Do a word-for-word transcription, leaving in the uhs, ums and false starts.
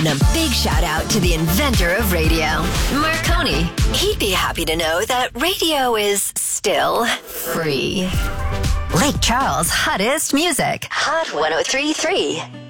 And a big shout out to the inventor of radio, Marconi. He'd be happy to know that radio is still free. Lake Charles' hottest music. Hot one oh three point three.